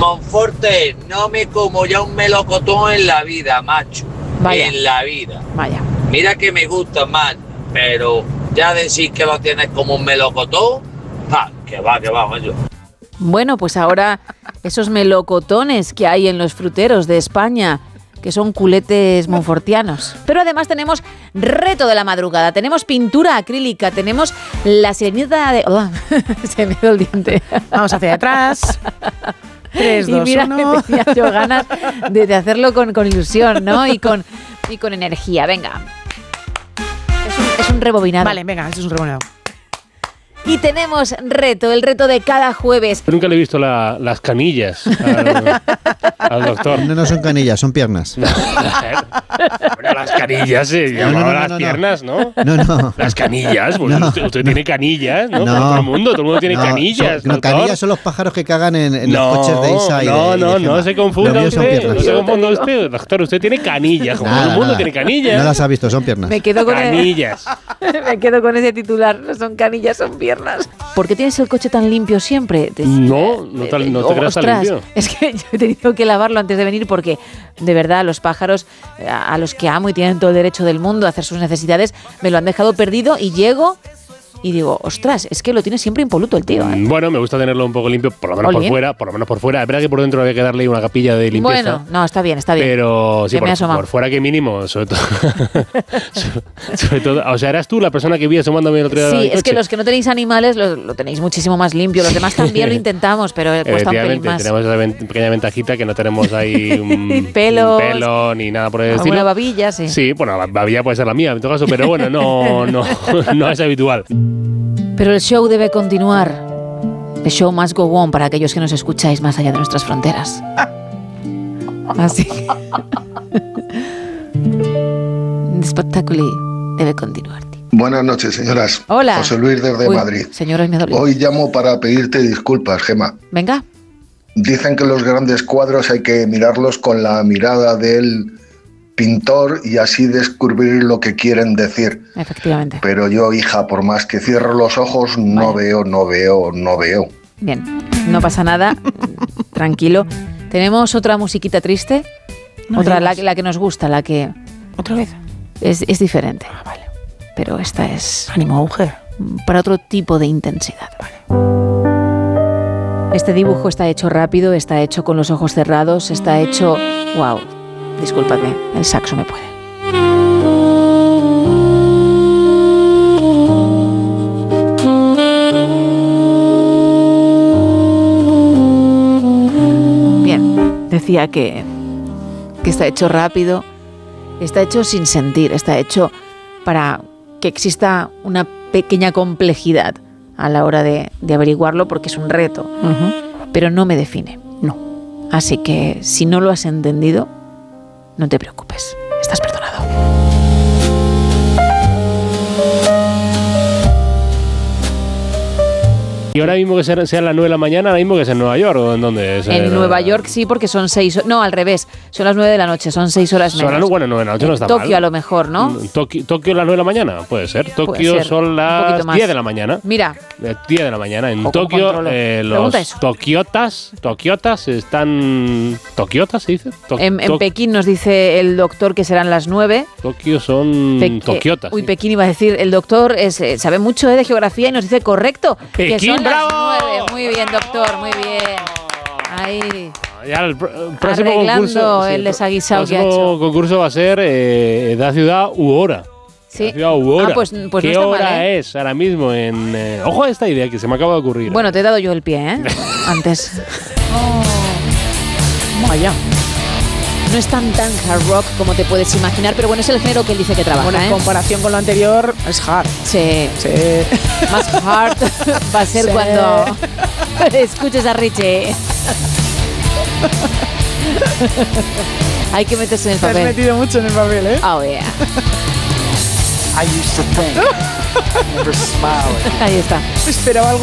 Monforte, no me como ya un melocotón en la vida, macho. Vaya. En la vida. Vaya. Mira que me gusta más, pero ya decir que lo tienes como un melocotón, que va, macho. Bueno, pues ahora esos melocotones que hay en los fruteros de España, que son culetes monfortianos. Pero además tenemos reto de la madrugada, tenemos pintura acrílica, tenemos la sirenita de... Oh, se me dio el diente. Vamos hacia atrás. 3, 2, 1. Y mira que tenía yo ganas de hacerlo con ilusión, ¿no? Y con energía. Venga. Es un rebobinado. Vale, venga, esto es un rebobinado. Y tenemos el reto de cada jueves. Yo nunca le he visto las canillas al doctor. No son canillas, son piernas. Bueno, las canillas se llamaban las piernas, ¿no? No. Las canillas, pues No. usted tiene canillas, ¿no? No. Todo el mundo tiene canillas. Canillas son los pájaros que cagan en los coches de Isa y de No Gemma. se confunda Los míos son usted. piernas. No se confunda usted, doctor. Usted tiene canillas, como todo el mundo tiene canillas. No las ha visto, son piernas. Me quedo con Canillas. Me quedo con ese titular. No son canillas, son piernas. ¿Por qué tienes el coche tan limpio siempre? No te creas tan limpio. Es que yo he tenido que lavarlo antes de venir porque, de verdad, los pájaros a los que amo y tienen todo el derecho del mundo a hacer sus necesidades, me lo han dejado perdido y llego y digo, ostras, es que lo tiene siempre impoluto el tío. Bueno, me gusta tenerlo un poco limpio, por lo menos por fuera. Es verdad que por dentro había que darle una capilla de limpieza. Bueno, no, está bien. Pero sí, por fuera que mínimo, sobre todo. sobre todo, o sea, eras tú la persona que vi asomándome el otro día. Sí, es que los que no tenéis animales lo tenéis muchísimo más limpio. Los demás también lo intentamos, pero cuesta un pelín más. Tenemos esa pequeña ventajita que no tenemos ahí un pelo ni nada por el estilo. Una babilla, sí. Sí, bueno, la babilla puede ser la mía en todo caso, pero bueno, no es habitual. Pero el show debe continuar. The show must go on para aquellos que nos escucháis más allá de nuestras fronteras. Así que el espectáculo debe continuar. Buenas noches, señoras. Hola. José Luis desde Madrid. Señora, me dolió. Hoy llamo para pedirte disculpas, Gemma. Venga. Dicen que los grandes cuadros hay que mirarlos con la mirada del pintor y así descubrir lo que quieren decir. Efectivamente. Pero yo, hija, por más que cierro los ojos, no veo. Bien, no pasa nada. Tranquilo. ¿Tenemos otra musiquita triste? No, otra, la que nos gusta, la que... ¿Otra vez? Es diferente. Vale. Pero esta es... Ánimo, mujer. Para otro tipo de intensidad. Vale. Este dibujo está hecho rápido, está hecho con los ojos cerrados, está hecho... ¡Wow! Discúlpame, el saxo me puede. Bien, decía que está hecho rápido, está hecho sin sentir, está hecho para que exista una pequeña complejidad a la hora de averiguarlo porque es un reto, pero no me define. No. Así que si no lo has entendido, no te preocupes, estás perdonado. Y ahora mismo que sea las 9 de la mañana, ahora mismo que es en Nueva York, ¿o en dónde es? En Nueva York sí, porque son 6... No, al revés, son las 9 de la noche, son 6 horas menos. Bueno, 9 de la noche no está Tokio mal. A lo mejor, ¿no? Tokio las 9 de la mañana, puede ser. Tokio ser. son las 10 de la mañana. Mira. 10 de la mañana. En Poco Tokio controlo. los tokiotas están... ¿Tokiotas se dice? En Pekín nos dice el doctor que serán las 9. Tokio son tokiotas. Uy, Pekín iba a decir, el doctor sabe mucho de geografía y nos dice correcto. Pekín, que son ¡bravo! Las 9. Muy bien, doctor, muy bien. Ahí. Ya el próximo Arreglando el desaguisado que ha hecho. El próximo concurso va a ser da ciudad u hora. Sí. Ciudad u hora. Pues no ¿Qué está hora mal, es ahora mismo? Ojo a esta idea que se me acaba de ocurrir. Bueno, te he dado yo el pie, ¿eh? Antes. Vaya. No es tan hard rock como te puedes imaginar, pero bueno, es el género que él dice que trabaja. Bueno, en comparación con lo anterior, es hard. Sí. Más hard va a ser cuando escuches a Richie. Hay que meterse en el papel. Te has metido mucho en el papel, ¿eh? Oh, yeah. I used to think, never smiling. Ahí está. Esperaba algo